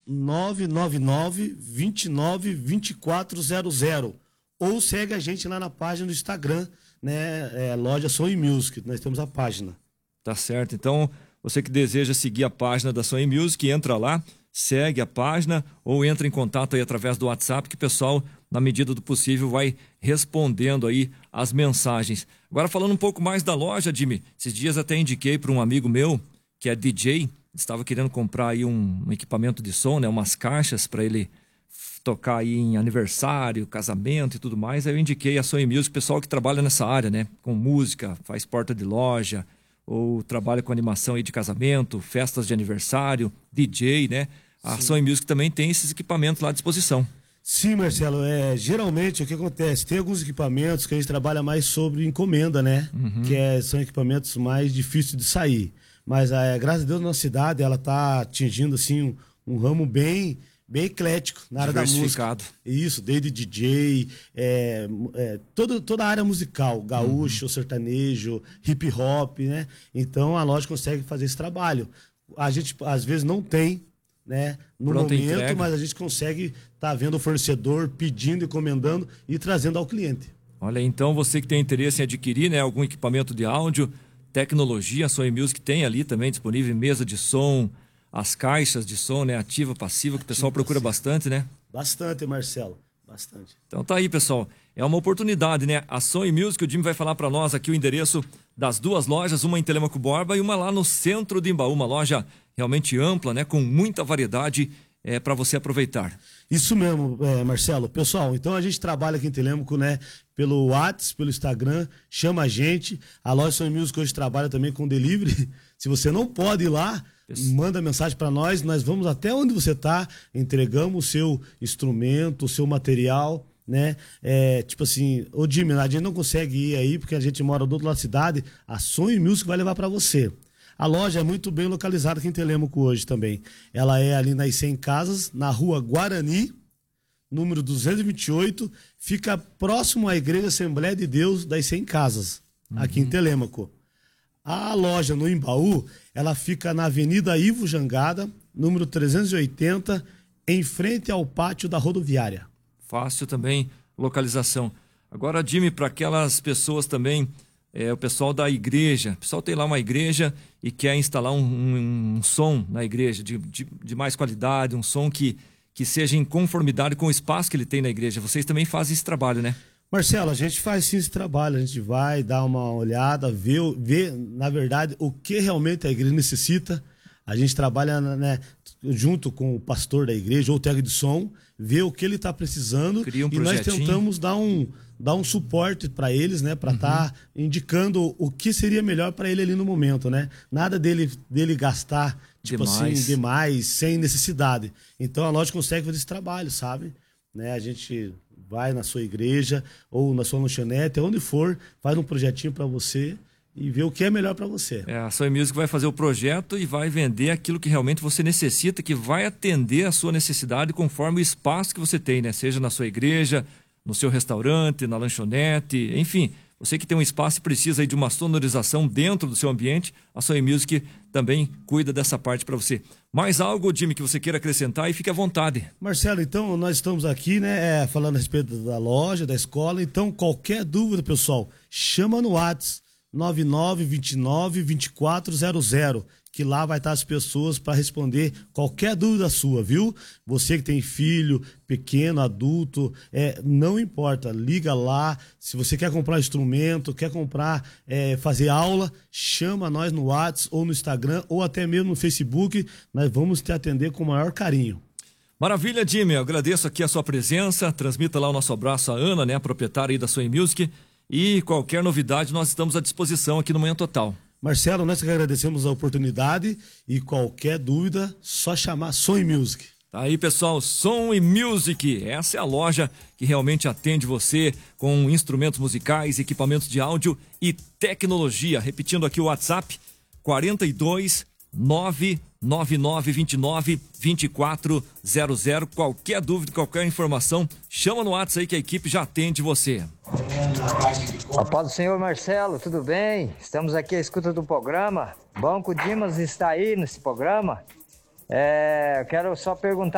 999-29-2400. Ou segue a gente lá na página do Instagram, né? Loja Sony Music, nós temos a página. Tá certo, então você que deseja seguir a página da Sony Music, entra lá, segue a página ou entra em contato aí através do WhatsApp que o pessoal, na medida do possível, vai respondendo aí as mensagens. Agora falando um pouco mais da loja, Jimmy, esses dias até indiquei para um amigo meu que é DJ, estava querendo comprar aí um equipamento de som, né, umas caixas para ele tocar aí em aniversário, casamento e tudo mais. Aí eu indiquei a Sony Music, pessoal que trabalha nessa área, né, com música, faz porta de loja, ou trabalha com animação aí de casamento, festas de aniversário, DJ, né? A Sony Music também tem esses equipamentos lá à disposição. Sim, Marcelo, geralmente o que acontece, tem alguns equipamentos que a gente trabalha mais sobre encomenda, né? São equipamentos mais difíceis de sair. Mas, graças a Deus, na nossa cidade, ela está atingindo, assim, um ramo bem eclético na área da música. Isso, desde DJ, toda a área musical, gaúcho, sertanejo, hip hop, né? Então a loja consegue fazer esse trabalho. A gente, às vezes, não tem, né, no Pronta momento, entrega. mas a gente consegue estar vendo o fornecedor, pedindo, encomendando e trazendo ao cliente. Olha, então você que tem interesse em adquirir, né, algum equipamento de áudio, tecnologia, a Sony Music tem ali também disponível mesa de som, as caixas de som, né, ativa, passiva, que o pessoal procura bastante, né? Bastante, Marcelo, bastante. Então tá aí, pessoal. É uma oportunidade, né? A Sony Music, o Jimmy vai falar para nós aqui o endereço das duas lojas, uma em Telêmaco Borba e uma lá no centro de Embaú, uma loja realmente ampla, né, com muita variedade para você aproveitar. Isso mesmo, Marcelo. Pessoal, então a gente trabalha aqui em Telêmaco, né, pelo WhatsApp, pelo Instagram, chama a gente. A loja Sony Music hoje trabalha também com delivery. Se você não pode ir lá, manda mensagem para nós vamos até onde você está, entregamos o seu instrumento, o seu material, né? Tipo assim, ô Jimmy, a gente não consegue ir aí porque a gente mora do outro lado da cidade, a Sony Music vai levar para você. A loja é muito bem localizada aqui em Telêmaco hoje também. Ela é ali nas 100 Casas, na rua Guarani, número 228, fica próximo à Igreja Assembleia de Deus das 100 Casas, aqui em Telêmaco. A loja no Embaú, ela fica na Avenida Ivo Jangada, número 380, em frente ao pátio da rodoviária. Fácil também, localização. Agora, Jimmy, para aquelas pessoas também, o pessoal da igreja, o pessoal tem lá uma igreja e quer instalar um som na igreja de mais qualidade, um som que seja em conformidade com o espaço que ele tem na igreja. Vocês também fazem esse trabalho, né? Marcelo, a gente faz sim esse trabalho, a gente vai dar uma olhada, ver na verdade, o que realmente a igreja necessita. A gente trabalha, né, junto com o pastor da igreja ou o técnico de som, ver o que ele está precisando e nós tentamos dar um suporte para eles, né, para estar indicando o que seria melhor para ele ali no momento, né? Nada dele gastar demais, sem necessidade. Então a loja consegue fazer esse trabalho, sabe? Né? A gente vai na sua igreja ou na sua lanchonete, onde for, faz um projetinho para você e vê o que é melhor para você. A Sony Music vai fazer o projeto e vai vender aquilo que realmente você necessita, que vai atender a sua necessidade conforme o espaço que você tem, né? Seja na sua igreja, no seu restaurante, na lanchonete, enfim. Você que tem um espaço e precisa aí de uma sonorização dentro do seu ambiente, a Sony Music também cuida dessa parte para você. Mais algo, Jimmy, que você queira acrescentar e fique à vontade. Marcelo, então nós estamos aqui, né, falando a respeito da loja, da escola. Então qualquer dúvida, pessoal, chama no WhatsApp 9929-2400, que lá vai estar as pessoas para responder qualquer dúvida sua, viu? Você que tem filho, pequeno, adulto, não importa, liga lá. Se você quer comprar instrumento, quer comprar, fazer aula, chama nós no WhatsApp ou no Instagram ou até mesmo no Facebook, nós vamos te atender com o maior carinho. Maravilha, Jimmy, eu agradeço aqui a sua presença, transmita lá o nosso abraço à Ana, né, a proprietária aí da Sony Music, e qualquer novidade nós estamos à disposição aqui no Manhã Total. Marcelo, nós que agradecemos a oportunidade e qualquer dúvida, só chamar Sony Music. Tá aí, pessoal, Sony Music, essa é a loja que realmente atende você com instrumentos musicais, equipamentos de áudio e tecnologia. Repetindo aqui o WhatsApp, 429-9929-2400. Qualquer dúvida, qualquer informação, chama no WhatsApp aí que a equipe já atende você. A paz do Senhor, Marcelo, tudo bem? Estamos aqui à escuta do programa. Banco Dimas está aí nesse programa. Eu quero só perguntar